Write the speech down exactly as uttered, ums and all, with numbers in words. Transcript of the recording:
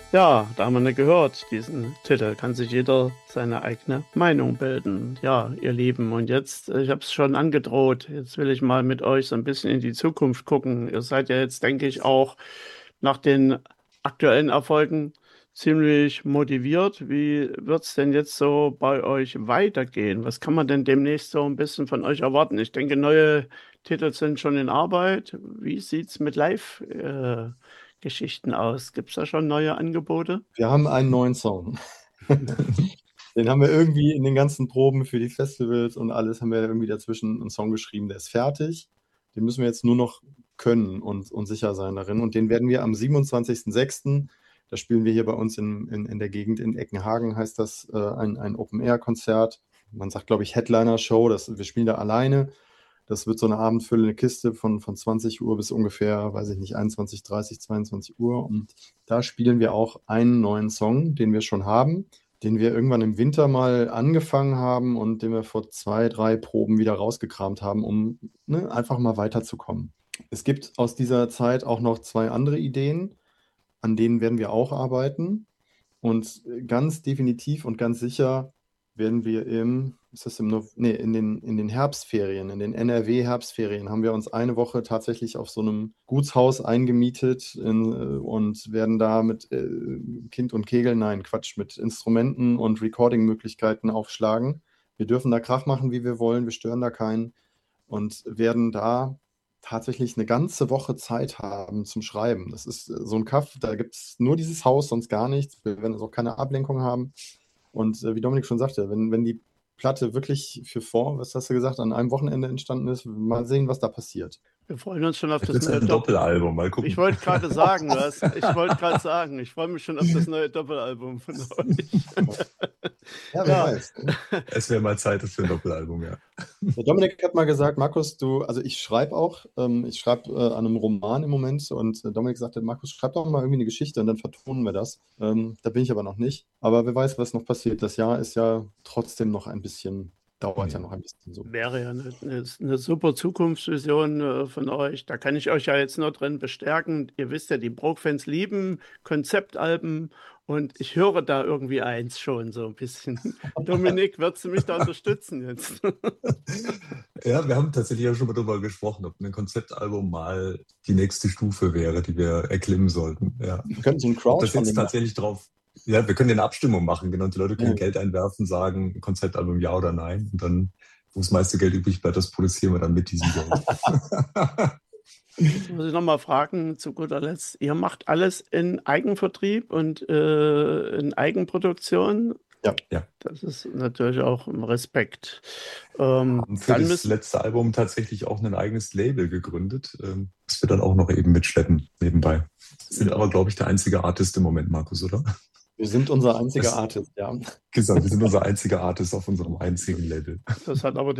Ja, da haben wir nicht gehört, diesen Titel. Kann sich jeder seine eigene Meinung bilden. Ja, ihr Lieben, und jetzt, ich habe es schon angedroht, jetzt will ich mal mit euch so ein bisschen in die Zukunft gucken. Ihr seid ja jetzt, denke ich, auch nach den aktuellen Erfolgen ziemlich motiviert. Wie wird es denn jetzt so bei euch weitergehen? Was kann man denn demnächst so ein bisschen von euch erwarten? Ich denke, neue Titel sind schon in Arbeit. Wie sieht es mit Live, äh, Geschichten aus? Gibt es da schon neue Angebote? Wir haben einen neuen Song. Den haben wir irgendwie in den ganzen Proben für die Festivals und alles haben wir irgendwie dazwischen einen Song geschrieben, der ist fertig. Den müssen wir jetzt nur noch können und, und sicher sein darin. Und den werden wir am siebenundzwanzigsten sechsten, da spielen wir hier bei uns in, in, in der Gegend in Eckenhagen, heißt das, äh, ein, ein Open-Air-Konzert. Man sagt, glaube ich, Headliner-Show. Das, wir spielen da alleine. Das wird so eine abendfüllende Kiste von, von zwanzig Uhr bis ungefähr, weiß ich nicht, einundzwanzig, dreißig, zweiundzwanzig Uhr. Und da spielen wir auch einen neuen Song, den wir schon haben, den wir irgendwann im Winter mal angefangen haben und den wir vor zwei, drei Proben wieder rausgekramt haben, um ne, einfach mal weiterzukommen. Es gibt aus dieser Zeit auch noch zwei andere Ideen, an denen werden wir auch arbeiten. Und ganz definitiv und ganz sicher werden wir im, ist das im, Nov- nee, in den, in den Herbstferien, in den N R W-Herbstferien, haben wir uns eine Woche tatsächlich auf so einem Gutshaus eingemietet in, äh, und werden da mit äh, Kind und Kegel, nein, Quatsch, mit Instrumenten und Recording-Möglichkeiten aufschlagen. Wir dürfen da Krach machen, wie wir wollen, wir stören da keinen und werden da tatsächlich eine ganze Woche Zeit haben zum Schreiben. Das ist äh, so ein Kaff, da gibt es nur dieses Haus, sonst gar nichts. Wir werden also auch keine Ablenkung haben. Und äh, wie Dominik schon sagte, wenn, wenn die Platte wirklich für vor, was hast du gesagt, an einem Wochenende entstanden ist, mal sehen, was da passiert. Wir freuen uns schon auf Vielleicht das wird es neue ein Doppel. Doppelalbum, mal gucken. Ich wollte gerade sagen, was, ich wollte gerade sagen, ich freue mich schon auf das neue Doppelalbum von euch. Ja, wer Ja. weiß. Ne? Es wäre mal Zeit für ein Doppelalbum, ja. Der Dominik hat mal gesagt, Markus, du, also ich schreibe auch, ähm, ich schreibe äh, an einem Roman im Moment und äh, Dominik sagte, Markus, schreib doch mal irgendwie eine Geschichte und dann vertonen wir das. Ähm, da bin ich aber noch nicht. Aber wer weiß, was noch passiert. Das Jahr ist ja trotzdem noch ein bisschen, dauert ja noch ein bisschen so. Wäre ja eine, eine, eine super Zukunftsvision äh, von euch. Da kann ich euch ja jetzt nur drin bestärken. Ihr wisst ja, die Brok-Fans lieben Konzeptalben und ich höre da irgendwie eins schon so ein bisschen. Dominik, würdest du mich da unterstützen jetzt? Ja, wir haben tatsächlich auch schon mal darüber gesprochen, ob ein Konzeptalbum mal die nächste Stufe wäre, die wir erklimmen sollten. Ja. Wir können so ein Und das Crowdfunding jetzt tatsächlich drauf. Ja, wir können eine Abstimmung machen, genau. Und die Leute können Ja. Geld einwerfen, sagen, Konzeptalbum ja oder nein. Und dann, wo das meiste Geld übrig bleibt, das produzieren wir dann mit diesem Geld. Jetzt muss ich nochmal fragen, zu guter Letzt, ihr macht alles in Eigenvertrieb und äh, in Eigenproduktion? Ja. Ja. Das ist natürlich auch ein Respekt. Ähm, haben für dann das müssen, letzte Album tatsächlich auch ein eigenes Label gegründet, ähm, das wir dann auch noch eben mitschleppen nebenbei. Sind aber, glaube ich, der einzige Artist im Moment, Markus, oder? Wir sind unser einziger Das- Artist, ja. Gesagt, wir sind unser einziger Artist auf unserem einzigen Label. das hat aber